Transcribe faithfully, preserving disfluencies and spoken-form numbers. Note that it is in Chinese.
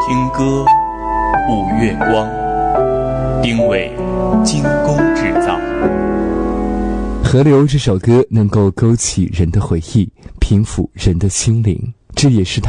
听歌，舞月光，因为精工制造。 河流这首歌能够勾起人的回忆，平抚人的心灵，这也是它